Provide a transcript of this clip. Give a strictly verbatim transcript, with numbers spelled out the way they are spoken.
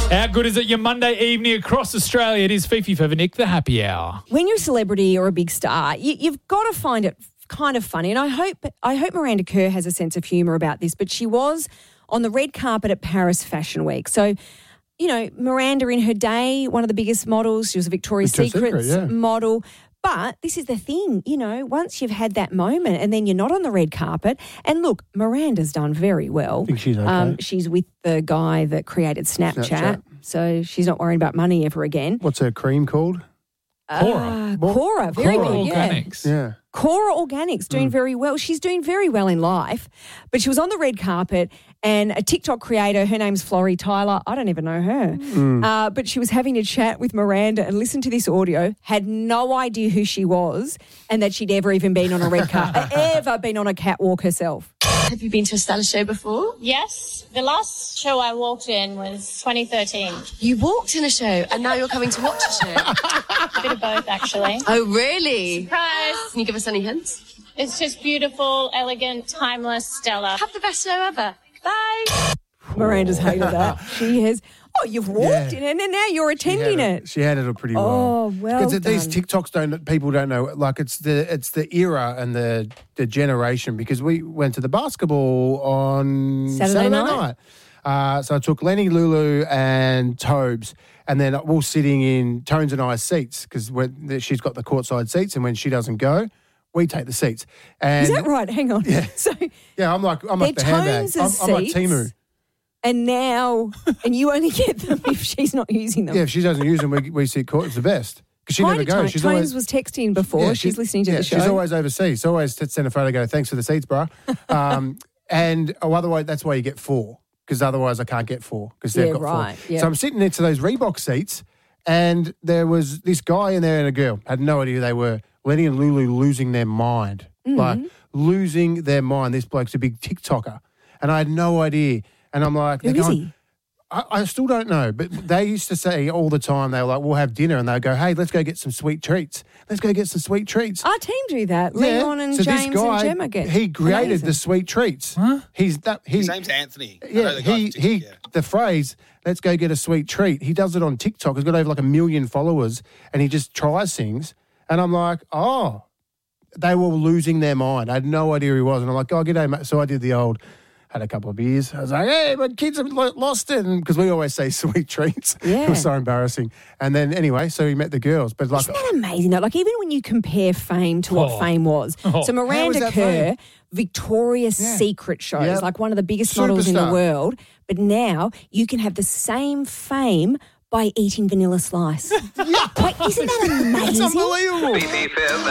How good is it? Your Monday evening across Australia. It is Fifi Fever Nick, the happy hour. When you're a celebrity or a big star, you, you've got to find it kind of funny. And I hope I hope Miranda Kerr has a sense of humour about this. But she was on the red carpet at Paris Fashion Week. So, you know, Miranda in her day, one of the biggest models. She was a Victoria's Victoria's Secrets Secret, yeah. model. But this is the thing, you know, once you've had that moment and then you're not on the red carpet. And look, Miranda's done very well. I think she's okay. Um, she's with the guy that created Snapchat, Snapchat. So she's not worrying about money ever again. What's her cream called? Cora. Uh, Cora, very Cora good, yeah. Organics. Yeah. Cora Organics doing very well. She's doing very well in life, but she was on the red carpet and a TikTok creator, her name's Florrie Tyler, I don't even know her, Mm. uh, but she was having a chat with Miranda and listened to this audio, had no idea who she was and that she'd ever even been on a red carpet, ever been on a catwalk herself. Have you been to a stylish show before? Yes, the last show I walked in was twenty thirteen. You walked in a show and now you're coming to watch a show. A bit of both, actually. Oh, really? Surprise! Can you give us any hints? It's just beautiful, elegant, timeless, stellar. Have the best show ever. Bye. Miranda's hated that. She has, oh, you've walked Yeah. in and then now you're She attending handled- it. She handled it pretty well. Oh, well Because these done. TikToks don't people don't know. Like it's the it's the era and the the generation. Because we went to the basketball on Saturday Saturday, night. night. Uh, so I took Lenny, Lulu, and Tobes, and then we're all sitting in Tones and I's seats because she's got the courtside seats, and when she doesn't go, we take the seats. And Is that right? Hang on. Yeah. So, yeah, I'm like I'm like the They're handbag. Tones' I'm, I'm like seats. Timu. and now, and you only get them if she's not using them. Yeah, if she doesn't use them, we we sit court. It's the best because she Hi never to Tones. goes. She's Tones always was texting before. Yeah, she's she- listening to yeah, the show. She's always overseas. So always t- send a photo, go, thanks for the seats, bro. Um, and oh, otherwise, that's why you get four, because otherwise I can't get four, because they've Yeah, got right, four. yeah. So I'm sitting next to those Reebok seats, and there was this guy in there and a girl. Had no idea who they were. Lenny and Lulu losing their mind. Mm-hmm. Like, losing their mind. This bloke's a big TikToker. And I had no idea. And I'm like, Who they're is going, he? I, I still don't know, but they used to say all the time, they were like, we'll have dinner, and they'd go, hey, let's go get some sweet treats. Let's go get some sweet treats. Our team do that. Yeah. Leon and So this James guy, and Gemma get he created amazing. the sweet treats. Huh? He's that he His name's Anthony. I know yeah, the guy he from he TikTok, yeah. the phrase "let's go get a sweet treat." He does it on TikTok. He's got over like a million followers, and he just tries things. And I'm like, oh, they were losing their mind. I had no idea who he was, and I'm like, oh, g'day, mate. So I did the old. Had a couple of beers. I was like, hey, my kids have lo- lost it. Because we always say sweet treats. Yeah. It was so embarrassing. And then, anyway, so he met the girls. But like, Isn't that amazing though? Like even when you compare fame to what Oh. fame was. Oh. So How Miranda is that Kerr, fame? Victoria's Yeah. Secret shows, Yep. like one of the biggest models in the Superstar. world. But now you can have the same fame by eating Vanilla Slice. Wait, isn't that amazing? it's unbelievable.